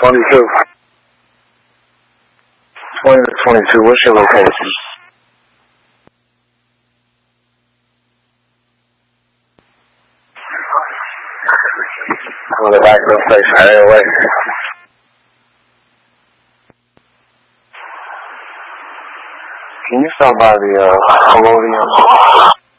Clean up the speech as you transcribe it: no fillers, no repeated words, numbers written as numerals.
22. 20 to 22, what's your location? On the back of the station airway. Can you stop by the Colonial?